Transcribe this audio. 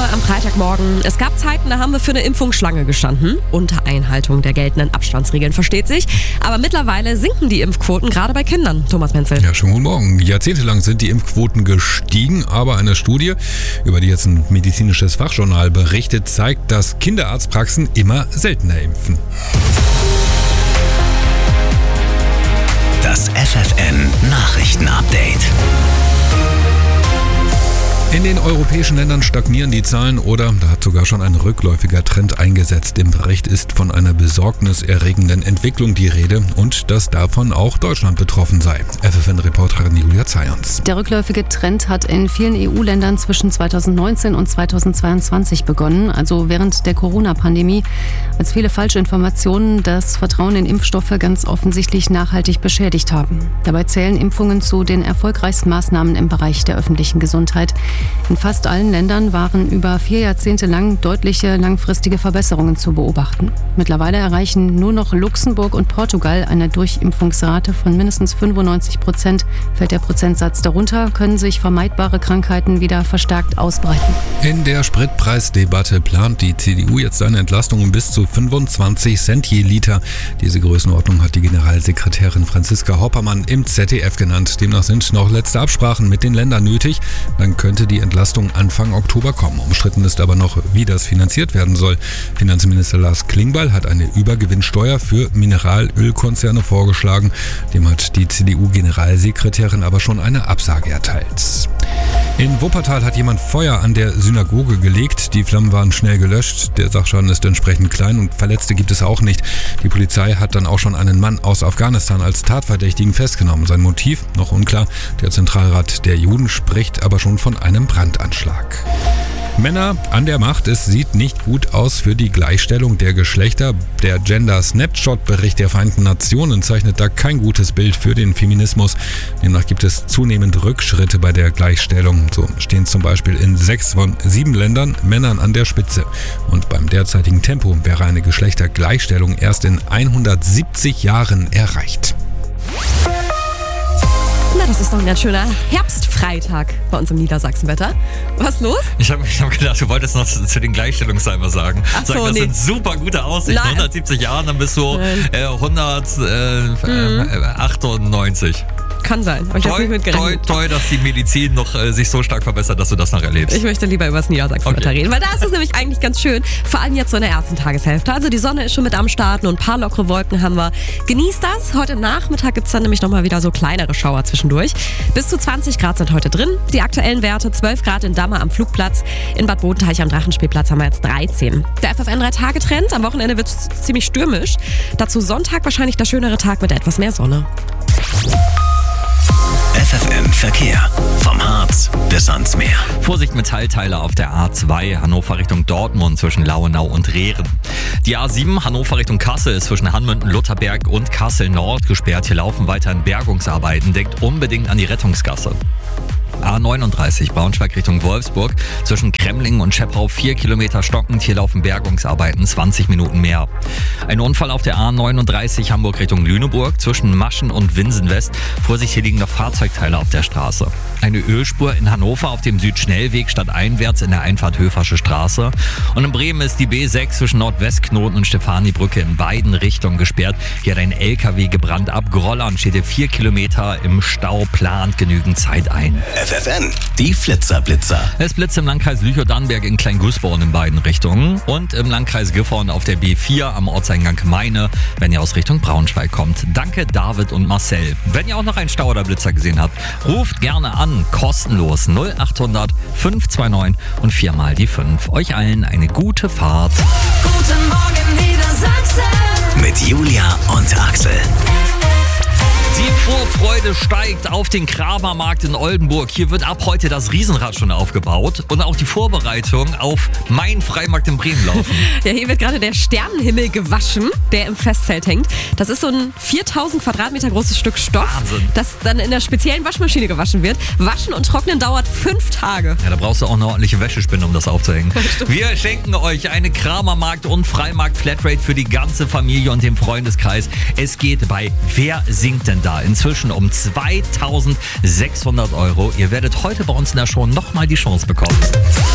am Freitagmorgen. Es gab Zeiten, da haben wir für eine Impfung Schlange gestanden. Unter Einhaltung der geltenden Abstandsregeln, versteht sich. Aber mittlerweile sinken die Impfquoten, gerade bei Kindern. Thomas Menzel. Ja, schönen guten Morgen. Jahrzehntelang sind die Impfquoten gestiegen, aber eine Studie, über die jetzt ein medizinisches Fachjournal berichtet, zeigt, dass Kinderarztpraxen immer seltener impfen. Das FFN-Nachrichten-Update. In den europäischen Ländern stagnieren die Zahlen oder da hat sogar schon ein rückläufiger Trend eingesetzt. Im Bericht ist von einer besorgniserregenden Entwicklung die Rede und dass davon auch Deutschland betroffen sei. FFN-Reporterin Julia Zayons. Der rückläufige Trend hat in vielen EU-Ländern zwischen 2019 und 2022 begonnen, also während der Corona-Pandemie, als viele Falschinformationen das Vertrauen in Impfstoffe ganz offensichtlich nachhaltig beschädigt haben. Dabei zählen Impfungen zu den erfolgreichsten Maßnahmen im Bereich der öffentlichen Gesundheit. In fast allen Ländern waren über 4 Jahrzehnte lang deutliche langfristige Verbesserungen zu beobachten. Mittlerweile erreichen nur noch Luxemburg und Portugal eine Durchimpfungsrate von mindestens 95%. Fällt der Prozentsatz darunter, können sich vermeidbare Krankheiten wieder verstärkt ausbreiten. In der Spritpreisdebatte plant die CDU jetzt eine Entlastung um bis zu 25 Cent je Liter. Diese Größenordnung hat die Generalsekretärin Franziska Hoppermann im ZDF genannt. Demnach sind noch letzte Absprachen mit den Ländern nötig. Dann könnte die Entlastung Anfang Oktober kommen. Umstritten ist aber noch, wie das finanziert werden soll. Finanzminister Lars Klingbeil hat eine Übergewinnsteuer für Mineralölkonzerne vorgeschlagen. Dem hat die CDU-Generalsekretärin aber schon eine Absage erteilt. In Wuppertal hat jemand Feuer an der Synagoge gelegt. Die Flammen waren schnell gelöscht. Der Sachschaden ist entsprechend klein und Verletzte gibt es auch nicht. Die Polizei hat dann auch schon einen Mann aus Afghanistan als Tatverdächtigen festgenommen. Sein Motiv noch unklar. Der Zentralrat der Juden spricht aber schon von einem Brandanschlag. Männer an der Macht, es sieht nicht gut aus für die Gleichstellung der Geschlechter. Der Gender-Snapshot-Bericht der Vereinten Nationen zeichnet da kein gutes Bild für den Feminismus. Demnach gibt es zunehmend Rückschritte bei der Gleichstellung. So stehen zum Beispiel in 6 von 7 Ländern Männern an der Spitze. Und beim derzeitigen Tempo wäre eine Geschlechtergleichstellung erst in 170 Jahren erreicht. Na, das ist doch ein ganz schöner Herbstfreitag bei uns im Niedersachsenwetter. Was los? Ich hab gedacht, du wolltest noch zu den Gleichstellungssalben was sagen. Ach so, das nee. sind super gute Aussichten. 170 Jahren, dann bist du 198. Kann sein. Ich hab's nicht mit gerechnet. Toi, dass die Medizin noch sich so stark verbessert, dass du das noch erlebst. Ich möchte lieber über das Niedersachsenwetter reden, weil da ist es nämlich eigentlich ganz schön. Vor allem jetzt so in der ersten Tageshälfte. Also die Sonne ist schon mit am Start und ein paar lockere Wolken haben wir. Genießt das. Heute Nachmittag gibt es dann nämlich nochmal wieder so kleinere Schauer zwischendurch. Bis zu 20 Grad sind heute drin. Die aktuellen Werte 12 Grad in Damme am Flugplatz. In Bad Bodenteich am Drachenspielplatz haben wir jetzt 13. Der FFN 3-Tage-Trend. Am Wochenende wird es ziemlich stürmisch. Dazu Sonntag wahrscheinlich der schönere Tag mit etwas mehr Sonne. FFN Verkehr. Vom Harz bis ans Meer. Vorsicht Metallteile auf der A2 Hannover Richtung Dortmund zwischen Lauenau und Rehren. Die A7 Hannover Richtung Kassel ist zwischen Hanmünden, Lutherberg und Kassel Nord gesperrt. Hier laufen weiterhin Bergungsarbeiten. Denkt unbedingt an die Rettungsgasse. A39 Braunschweig Richtung Wolfsburg zwischen Kremlingen und Scheppau 4 Kilometer stockend. Hier laufen Bergungsarbeiten, 20 Minuten mehr. Ein Unfall auf der A39 Hamburg Richtung Lüneburg zwischen Maschen und Winsen-West. Vorsicht, hier liegen noch Fahrzeugteile auf der Straße. Eine Ölspur in Hannover auf dem Südschnellweg stadteinwärts in der Einfahrt Höfersche Straße. Und in Bremen ist die B6 zwischen Nordwestknoten und Stefanibrücke in beiden Richtungen gesperrt. Hier hat ein LKW gebrannt. Ab Grollern steht hier 4 Kilometer im Stau, plant genügend Zeit ein. FFN, die Flitzer-Blitzer. Es blitzt im Landkreis Lüchow-Dannenberg in Klein-Güßborn in beiden Richtungen und im Landkreis Gifhorn auf der B4 am Ortseingang Meine, wenn ihr aus Richtung Braunschweig kommt. Danke David und Marcel. Wenn ihr auch noch einen Stau oder Blitzer gesehen habt, ruft gerne an, kostenlos 0800 529 und 4 mal die 5. Euch allen eine gute Fahrt. Guten Morgen Niedersachsen. Mit Julia und Axel. Die Vorfreude steigt auf den Kramermarkt in Oldenburg. Hier wird ab heute das Riesenrad schon aufgebaut und auch die Vorbereitung auf Mein Freimarkt in Bremen laufen. Ja, hier wird gerade der Sternenhimmel gewaschen, der im Festzelt hängt. Das ist so ein 4000 Quadratmeter großes Stück Stoff, Wahnsinn. das dann in der speziellen Waschmaschine gewaschen wird. Waschen und Trocknen dauert 5 Tage. Ja, da brauchst du auch eine ordentliche Wäschespinne, um das aufzuhängen. Wir schenken euch eine Kramermarkt- und Freimarkt-Flatrate für die ganze Familie und den Freundeskreis. Es geht bei Wer singt denn da? Inzwischen um 2.600 €. Ihr werdet heute bei uns in der Show nochmal die Chance bekommen.